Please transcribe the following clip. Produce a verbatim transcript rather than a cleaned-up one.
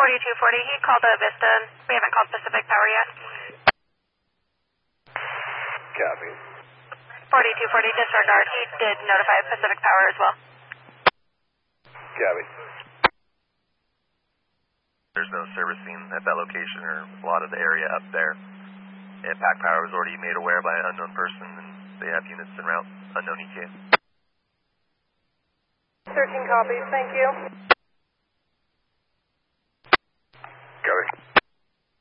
forty-two forty, he called uh, Vista. We haven't called Pacific Power yet. Copy. forty-two forty, disregard. He did notify Pacific Power as well. Copy. There's no service scene at that location or a lot of the area up there. Impact Power was already made aware by an unknown person, and they have units en route, unknown E T A. thirteen copies, thank you.